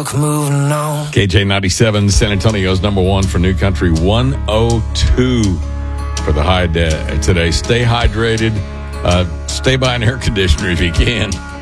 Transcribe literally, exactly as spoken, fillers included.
luck moving on. K J ninety-seven, San Antonio's number one for New Country, one oh two for the high de- today. Stay hydrated. Uh, stay by an air conditioner if you can.